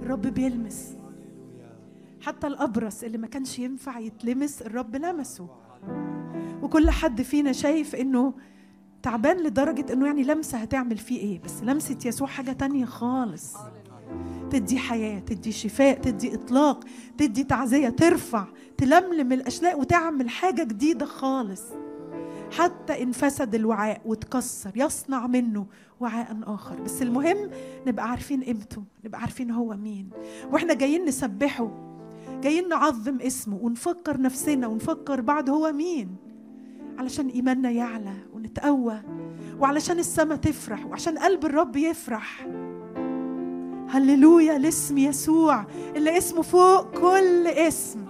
الرب بيلمس. حتى الأبرص اللي ما كانش ينفع يتلمس الرب لمسه. وكل حد فينا شايف إنه تعبان لدرجة إنه يعني لمسة هتعمل فيه إيه، بس لمسة يسوع حاجة تانية خالص. تدي حياة، تدي شفاء، تدي إطلاق، تدي تعزية، ترفع، تلملم الأشلاء وتعمل حاجة جديدة خالص. حتى إن فسد الوعاء وتكسر يصنع منه وعاء آخر. بس المهم نبقى عارفين قيمته، نبقى عارفين هو مين. وإحنا جايين نسبحه، جايين نعظم اسمه، ونفكر نفسنا ونفكر بعض هو مين، علشان إيماننا يعلى ونتقوى، وعلشان السماء تفرح، وعشان قلب الرب يفرح. هللويا لاسم يسوع اللي اسمه فوق كل اسم.